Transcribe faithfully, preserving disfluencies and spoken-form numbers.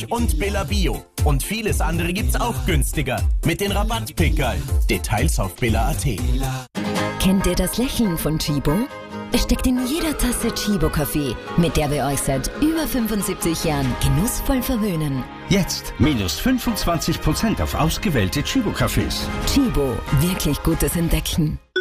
Frisch und Billa Bio. Und vieles andere gibt's auch günstiger. Mit den Rabattpickerl. Details auf billa punkt at. Kennt ihr das Lächeln von Chibo? Es steckt in jeder Tasse Chibo-Kaffee, mit der wir euch seit über fünfundsiebzig Jahren genussvoll verwöhnen. Jetzt minus fünfundzwanzig Prozent auf ausgewählte Chibo-Cafés. Chibo, wirklich gutes Entdecken.